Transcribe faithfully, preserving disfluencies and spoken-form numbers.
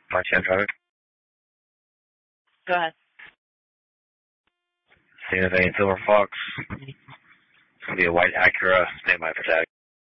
Montana traffic. Go ahead. Same thing, Silver Fox. It's going to be a white Acura, stand by for tag.